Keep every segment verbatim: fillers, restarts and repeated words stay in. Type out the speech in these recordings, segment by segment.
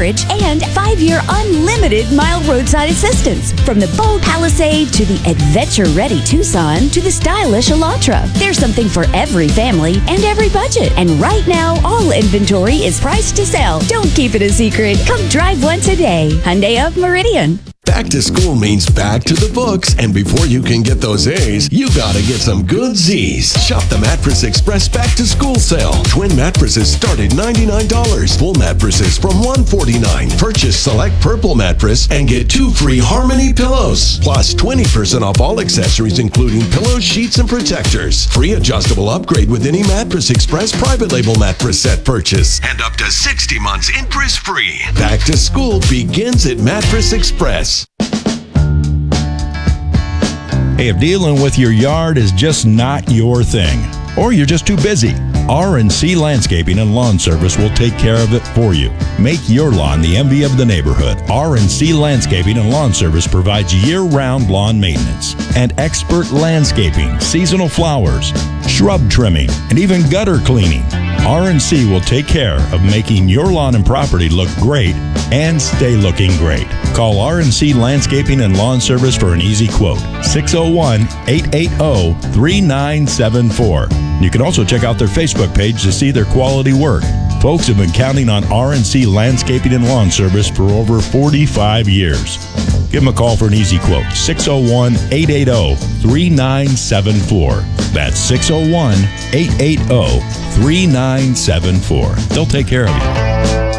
coverage and five-year unlimited mild roadside assistance. From the bold Palisade to the adventure-ready Tucson to the stylish Elantra. There's something for every family and every budget. And right now, all inventory is priced to sell. Don't keep it a secret. Come drive one today. Hyundai of Meridian. Back to school means back to the books, and before you can get those A's, you gotta get some good Z's. Shop the Mattress Express Back to School sale. Twin mattresses start at ninety-nine dollars. Full mattresses from one hundred forty-nine dollars. Purchase select Purple mattress and get two free Harmony pillows. Plus twenty percent off all accessories, including pillows, sheets, and protectors. Free adjustable upgrade with any Mattress Express private label mattress set purchase. And up to sixty months interest free. Back to school begins at Mattress Express. Hey, if dealing with your yard is just not your thing, or you're just too busy, R and C Landscaping and Lawn Service will take care of it for you. Make your lawn the envy of the neighborhood. R and C Landscaping and Lawn Service provides year-round lawn maintenance and expert landscaping, seasonal flowers, shrub trimming, and even gutter cleaning. R and C will take care of making your lawn and property look great and stay looking great. Call R and C Landscaping and Lawn Service for an easy quote. six oh one, eight eight oh, three nine seven four. You can also check out their Facebook page to see their quality work. Folks have been counting on R and C Landscaping and Lawn Service for over forty-five years. Give them a call for an easy quote. six oh one, eight eight oh, three nine seven four. That's six oh one, eight eight oh, three nine seven four. They'll take care of you.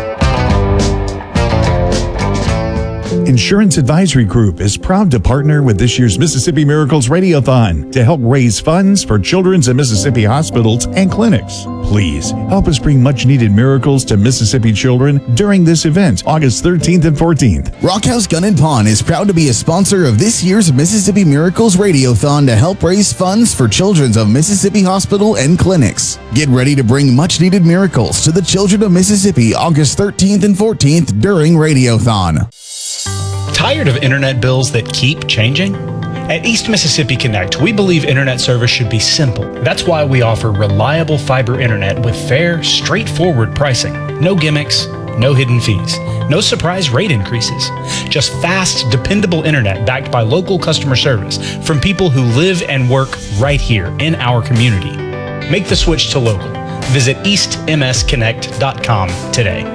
Insurance Advisory Group is proud to partner with this year's Mississippi Miracles Radiothon to help raise funds for children's and Mississippi hospitals and clinics. Please help us bring much-needed miracles to Mississippi children during this event, August thirteenth and fourteenth. Rockhouse Gun and Pawn is proud to be a sponsor of this year's Mississippi Miracles Radiothon to help raise funds for children's of Mississippi hospital and clinics. Get ready to bring much-needed miracles to the children of Mississippi August thirteenth and fourteenth during Radiothon. Tired of internet bills that keep changing? At East Mississippi Connect, we believe internet service should be simple. That's why we offer reliable fiber internet with fair, straightforward pricing. No gimmicks, no hidden fees, no surprise rate increases. Just fast, dependable internet backed by local customer service from people who live and work right here in our community. Make the switch to local. Visit east m s connect dot com today.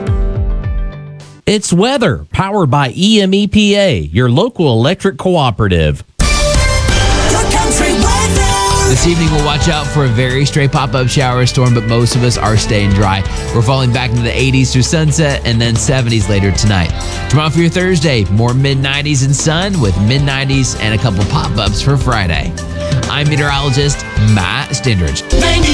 It's weather, powered by E M E P A, your local electric cooperative. This evening, we'll watch out for a very stray pop-up shower storm, but most of us are staying dry. We're falling back into the eighties through sunset and then seventies later tonight. Tomorrow for your Thursday, more mid nineties and sun with mid nineties and a couple pop-ups for Friday. I'm meteorologist Matt Stindridge.